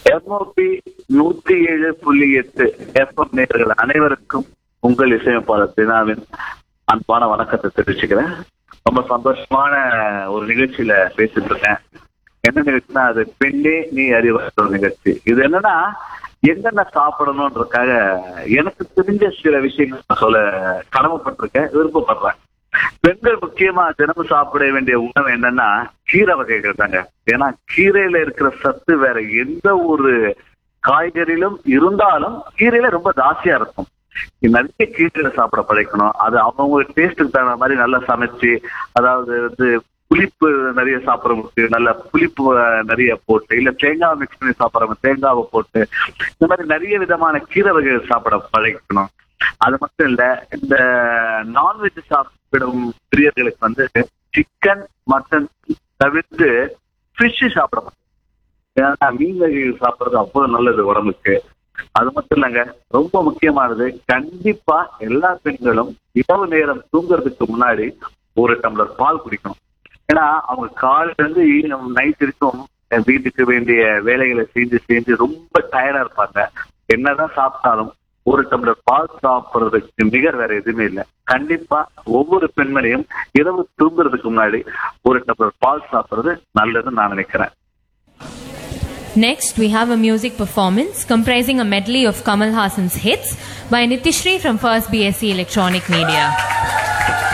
MOP 107.8 FM நேயர்கள் அனைவருக்கும் உங்கள் இசையமைப்பாளர் தினாவின் அன்பான வணக்கத்தை தெரிவிச்சுக்கிறேன். ரொம்ப சந்தோஷமான ஒரு நிகழ்ச்சியில பேசிட்டு இருக்கேன். என்ன நிகழ்ச்சினா, அது பெண்ணே நீ அறிவார் ஒரு நிகழ்ச்சி. இது என்னன்னா, என்னென்ன சாப்பிடணும்ன்றதுக்காக எனக்கு தெரிஞ்ச சில விஷயங்கள் நான் சொல்ல கடமைப்பட்டிருக்கேன், விருப்பப்படுறேன். பெண்கள் முக்கியமா தினமும் சாப்பிட வேண்டிய உணவு என்னன்னா கீரை வகைகள் தாங்க. ஏன்னா கீரையில இருக்கிற சத்து வேற எந்த ஒரு காய்கறியிலும் இருந்தாலும் கீரையில ரொம்ப ஜாஸ்தியா இருக்கும். நிறைய கீரையில சாப்பிட பழக்கணும். அது அவங்க டேஸ்ட்டுக்கு தகுந்த மாதிரி நல்லா சமைச்சு, அதாவது புளிப்பு நிறைய சாப்பிட்றவங்களுக்கு நல்ல புளிப்பு நிறைய போட்டு, இல்ல தேங்காய் மிக்ஸ் பண்ணி சாப்பிட்றவங்க தேங்காவை போட்டு, இந்த மாதிரி நிறைய விதமான கீரை வகைகள் சாப்பிட பழக்கணும். அது மட்டும் இல்ல, இந்த நான்வெஜ் சாப்பிடும் பிரியர்களுக்கு சிக்கன் மட்டன் தவிர்த்து ஃபிஷ் சாப்பிடணும். ஏன்னா மீன் வகைகள் சாப்பிட்றது அவ்வளவு நல்லது உடம்புக்கு. அது மட்டும் இல்லைங்க, ரொம்ப முக்கியமானது, கண்டிப்பா எல்லா பெண்களும் இரவு நேரம் தூங்குறதுக்கு முன்னாடி ஒரு டம்ளர் பால் குடிக்கணும். ஏன்னா அவங்க காலையில இருந்து நைட் வரைக்கும் வீட்டுக்கு வேண்டிய வேலைகளை செஞ்சு ரொம்ப டயர்டா இருப்பாங்க. என்னதான் சாப்பிட்டாலும் ஒரு டம்ளர் பால் சாப்பிட்றதுக்கு நிகர் வேற எதுவுமே இல்லை. கண்டிப்பா ஒவ்வொரு பெண்மணியும் இரவு தூங்குறதுக்கு முன்னாடி ஒரு டம்ளர் பால் சாப்பிட்றது நல்லதுன்னு நான் நினைக்கிறேன். Next, we have a music performance comprising a medley of Kamal Hassan's hits by Nitishri from First BSc Electronic Media.